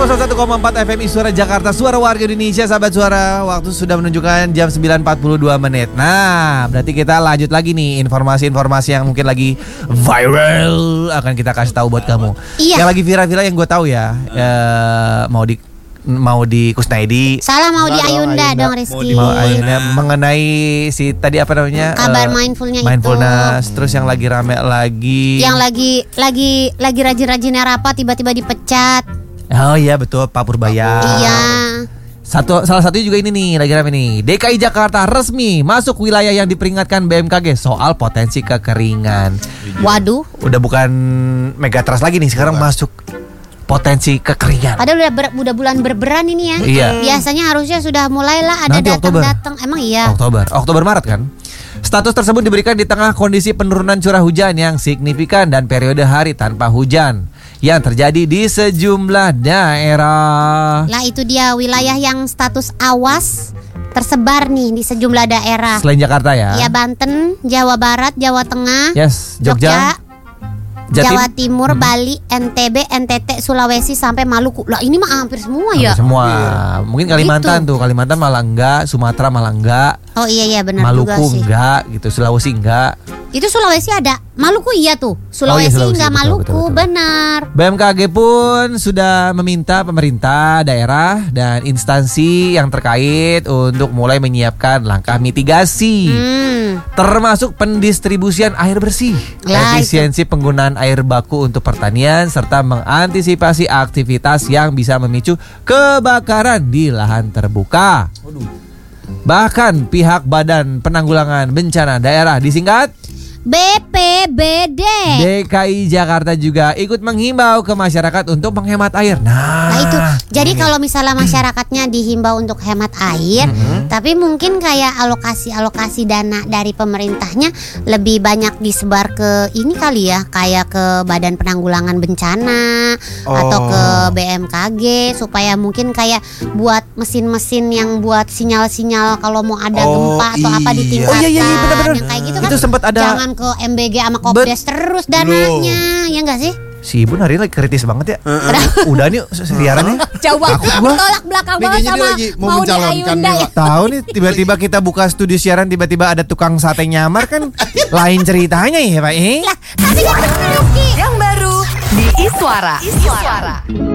101,4 FM Suara Jakarta, suara warga Indonesia, sahabat suara. Waktu sudah menunjukkan jam 9.42 menit. Nah, berarti kita lanjut lagi nih informasi-informasi yang mungkin lagi viral akan kita kasih tahu buat kamu. Iya. Yang lagi viral-viral yang gue tahu ya, mau di Kusnaidi. Salah, mau di Ayunda dong Rizky. Mau Ayunda mengenai si tadi apa namanya? Kabar mindfulnya mindfulness. Terus yang lagi rame lagi. Yang lagi rajin-rajinnya rapat tiba-tiba dipecat. Oh iya betul, Pak Purbaya. Iya. Salah satunya juga ini nih, lagi rame nih. DKI Jakarta resmi masuk wilayah yang diperingatkan BMKG soal potensi kekeringan. Waduh. Udah bukan megatrust lagi nih, sekarang masuk potensi kekeringan. Padahal udah bulan berberan ini ya. Iya. Biasanya harusnya sudah mulailah ada Nanti datang-datang. Emang iya. Oktober Maret kan. Status tersebut diberikan di tengah kondisi penurunan curah hujan yang signifikan dan periode hari tanpa hujan yang terjadi di sejumlah daerah. Lah itu dia wilayah yang status awas tersebar nih di sejumlah daerah. Selain Jakarta ya. Ya, Banten, Jawa Barat, Jawa Tengah, Yes, Jogja, Jatim, Jawa Timur, Bali, NTB, NTT, Sulawesi sampai Maluku. Lah ini mah hampir semua ya. Semua. Mungkin Kalimantan tuh, Kalimantan malah enggak, Sumatera malah enggak. Oh iya benar juga Maluku sih. enggak gitu, Sulawesi enggak. Itu Sulawesi ada, Maluku iya tuh. Sulawesi, Sulawesi enggak, betul, Maluku betul. benar. BMKG pun sudah meminta pemerintah daerah dan instansi yang terkait untuk mulai menyiapkan langkah mitigasi. Termasuk pendistribusian air bersih, Lah, efisiensi penggunaan air baku untuk pertanian, serta mengantisipasi aktivitas yang bisa memicu kebakaran di lahan terbuka. Bahkan pihak Badan Penanggulangan Bencana Daerah disingkat BPBD. DKI Jakarta juga ikut menghimbau ke masyarakat untuk menghemat air. Nah Itu. Jadi kalau misalnya masyarakatnya dihimbau untuk hemat air, tapi mungkin kayak alokasi dana dari pemerintahnya lebih banyak disebar ke ini kali ya, kayak ke Badan Penanggulangan Bencana atau ke BMKG supaya mungkin kayak buat mesin-mesin yang buat sinyal-sinyal kalau mau ada gempa atau apa ditingkatkan. Iya, benar-benar. Yang kayak gitu kan. Itu sempat ada. Jangan ke MBG sama Kopdes terus dananya, ya enggak sih? Si Ibu hari ini lagi kritis banget ya. Udah nih siarannya. Coba tolak belakang banget sama mau di Ayunda ya. Tahu nih tiba-tiba kita buka studio siaran tiba-tiba ada tukang sate nyamar kan lain ceritanya ya Pak. Lah, tapi kan yang baru di Iswara.